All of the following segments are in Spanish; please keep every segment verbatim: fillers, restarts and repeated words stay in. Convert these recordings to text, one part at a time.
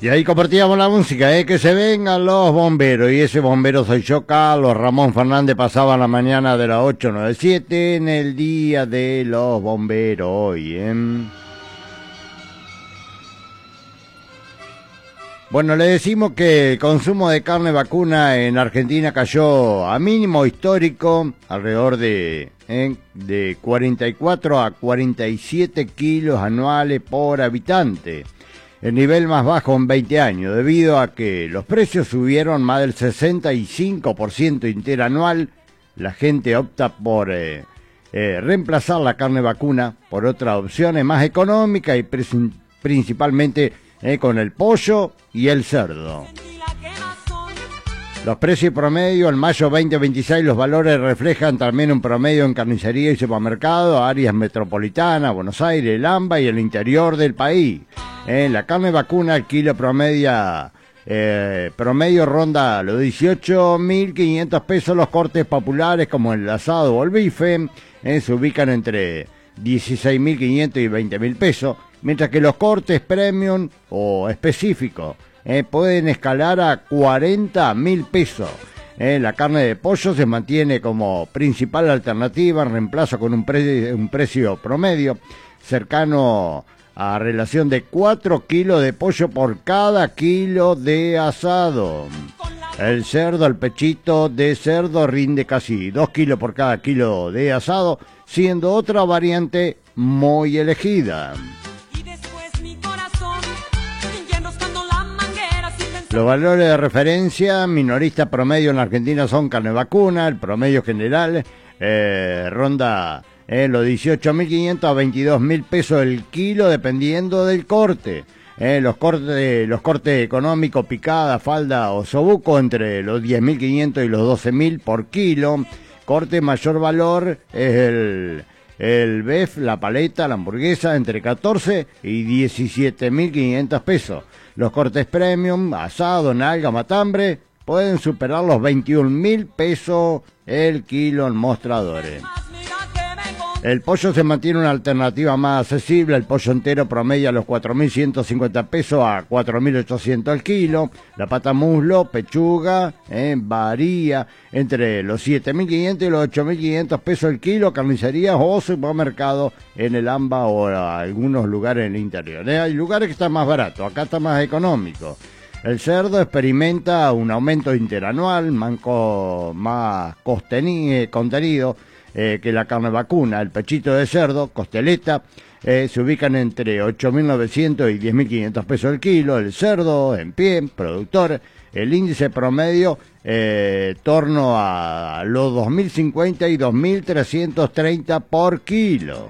Y ahí compartíamos la música, ¿eh? Que se vengan los bomberos. Y ese bombero soy yo, Carlos Ramón Fernández. Pasaba la mañana de las ocho noventa y siete en el día de los bomberos hoy, ¿eh? Bueno, le decimos que el consumo de carne vacuna en Argentina cayó a mínimo histórico, alrededor de, ¿eh? de cuarenta y cuatro a cuarenta y siete kilos anuales por habitante. El nivel más bajo en veinte años, debido a que los precios subieron más del sesenta y cinco por ciento interanual. La gente opta por eh, eh, reemplazar la carne vacuna por otras opciones más económicas y principalmente eh, con el pollo y el cerdo. Los precios promedio en mayo veinte veintiséis, los valores reflejan también un promedio en carnicería y supermercado, áreas metropolitanas, Buenos Aires, el AMBA y el interior del país. En eh, la carne vacuna, el kilo promedia, eh, promedio ronda los dieciocho mil quinientos pesos. Los cortes populares como el asado o el bife eh, se ubican entre dieciséis mil quinientos y veinte mil pesos, mientras que los cortes premium o específicos Eh, pueden escalar a cuarenta mil pesos. Eh, la carne de pollo se mantiene como principal alternativa en reemplazo con un, pre un precio promedio cercano a relación de cuatro kilos de pollo por cada kilo de asado. El cerdo, el pechito de cerdo rinde casi dos kilos por cada kilo de asado, siendo otra variante muy elegida. Los valores de referencia minorista promedio en la Argentina son carne vacuna, el promedio general eh, ronda eh, los dieciocho mil quinientos a veintidós mil pesos el kilo dependiendo del corte. Eh, los cortes los cortes económicos, picada, falda o sobuco entre los diez mil quinientos y los doce mil por kilo. Corte mayor valor es el... El beef, la paleta, la hamburguesa, entre catorce y diecisiete mil quinientos pesos. Los cortes premium, asado, nalga, matambre, pueden superar los veintiún mil pesos el kilo en mostradores. El pollo se mantiene una alternativa más accesible. El pollo entero promedia los cuatro mil ciento cincuenta pesos a cuatro mil ochocientos al kilo. La pata muslo, pechuga, eh, varía entre los siete mil quinientos y los ocho mil quinientos pesos el kilo. Carnicerías o supermercado en el AMBA o algunos lugares en el interior. Eh, hay lugares que están más baratos, acá está más económico. El cerdo experimenta un aumento interanual, manco, más costeni, contenido. Eh, que la carne vacuna. El pechito de cerdo, costeleta, eh, se ubican entre ocho mil novecientos y diez mil quinientos pesos el kilo. El cerdo en pie, productor, el índice promedio eh, torno a los dos mil cincuenta y dos mil trescientos treinta por kilo.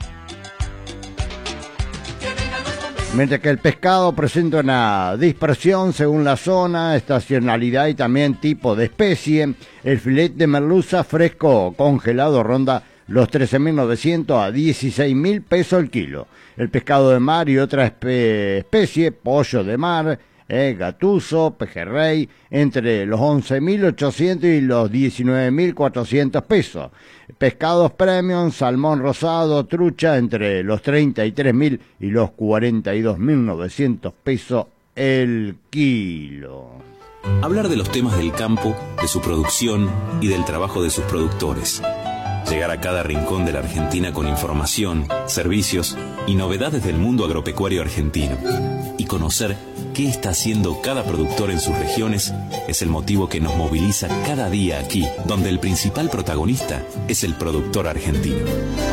Mientras que el pescado presenta una dispersión según la zona, estacionalidad y también tipo de especie. El filete de merluza fresco o congelado ronda los trece mil novecientos a dieciséis mil pesos el kilo. El pescado de mar y otra espe especie, pollo de mar, eh, gatuso, pejerrey, entre los once mil ochocientos y los diecinueve mil cuatrocientos pesos. Pescados premium, salmón rosado, trucha, entre los treinta y tres mil y los cuarenta y dos mil novecientos pesos el kilo. Hablar de los temas del campo, de su producción y del trabajo de sus productores. Llegar a cada rincón de la Argentina con información, servicios y novedades del mundo agropecuario argentino. Y conocer qué está haciendo cada productor en sus regiones es el motivo que nos moviliza cada día aquí, donde el principal protagonista es el productor argentino.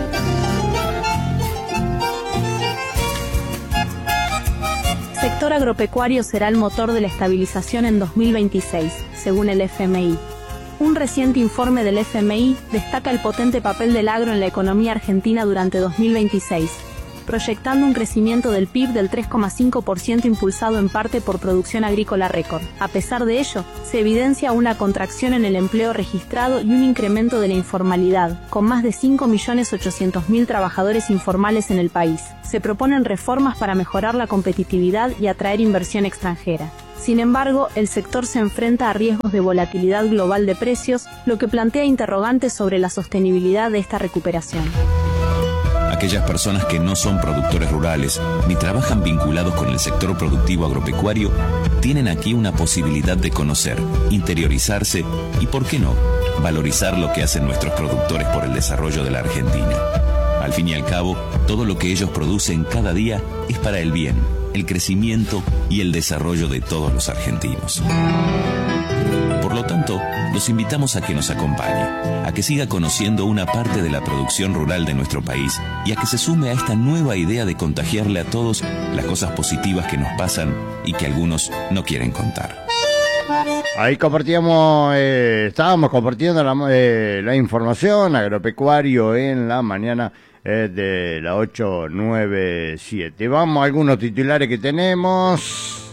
Sector agropecuario será el motor de la estabilización en dos mil veintiséis, según el F M I. Un reciente informe del F M I destaca el potente papel del agro en la economía argentina durante dos mil veintiséis, proyectando un crecimiento del P I B del tres coma cinco por ciento impulsado en parte por producción agrícola récord. A pesar de ello, se evidencia una contracción en el empleo registrado y un incremento de la informalidad, con más de cinco millones ochocientos mil trabajadores informales en el país. Se proponen reformas para mejorar la competitividad y atraer inversión extranjera. Sin embargo, el sector se enfrenta a riesgos de volatilidad global de precios, lo que plantea interrogantes sobre la sostenibilidad de esta recuperación. Aquellas personas que no son productores rurales ni trabajan vinculados con el sector productivo agropecuario tienen aquí una posibilidad de conocer, interiorizarse y, ¿por qué no?, valorizar lo que hacen nuestros productores por el desarrollo de la Argentina. Al fin y al cabo, todo lo que ellos producen cada día es para el bien, el crecimiento y el desarrollo de todos los argentinos. Por lo tanto, los invitamos a que nos acompañe, a que siga conociendo una parte de la producción rural de nuestro país y a que se sume a esta nueva idea de contagiarle a todos las cosas positivas que nos pasan y que algunos no quieren contar. Ahí compartíamos, eh, estábamos compartiendo la, eh, la información agropecuario en la mañana eh, de la ocho nueve siete. Vamos a algunos titulares que tenemos.